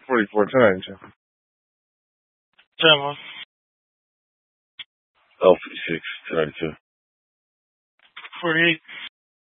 44 tonight, Jeff. 7. L56 tonight too. 48.